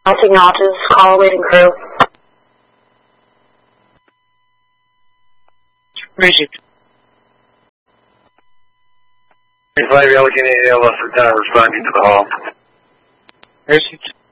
Acknowledges call awaiting crew. Rigid. 5 Allegheny ALS Lieutenant responding to the hall. Rigid.